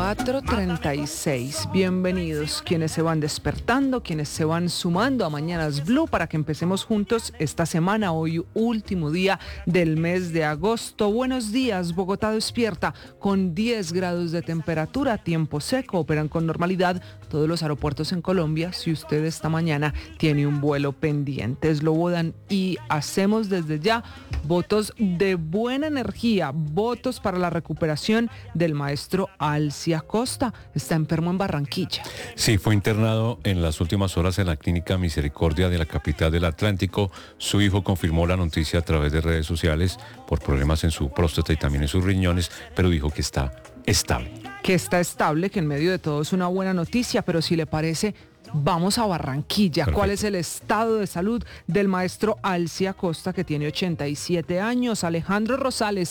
4:36. Bienvenidos quienes se van despertando, quienes se van sumando a Mañanas Blue para que empecemos juntos esta semana, hoy último día del mes de agosto. Buenos días, Bogotá despierta con 10 grados de temperatura, tiempo seco, operan con normalidad todos los aeropuertos en Colombia. Si usted esta mañana tiene un vuelo pendiente, eslobodan y hacemos desde ya votos de buena energía, votos para la recuperación del maestro Alci Acosta. Está enfermo en Barranquilla. Sí, fue internado en las últimas horas en la clínica Misericordia de la capital del Atlántico. Su hijo confirmó la noticia a través de redes sociales por problemas en su próstata y también en sus riñones, pero dijo que está estable. Que está estable, que en medio de todo es una buena noticia, pero si le parece, vamos a Barranquilla. Perfecto. ¿Cuál es el estado de salud del maestro Alci Acosta, que tiene 87 años? Alejandro Rosales.